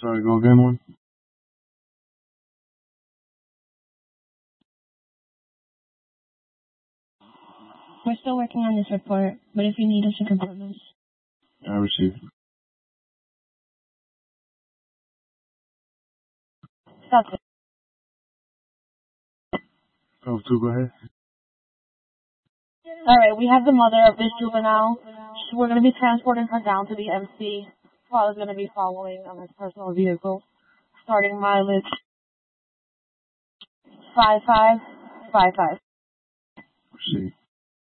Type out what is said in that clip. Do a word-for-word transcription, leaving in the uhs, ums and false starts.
Sorry, go again one. We're still working on this report, but if you need us to confirm this. I received. Stop it. Oh, two, go ahead. Alright, we have the mother of this juvenile. We're going to be transporting her down to the M C. Father's going to be following on his personal vehicle. Starting mileage five five five five. Proceed.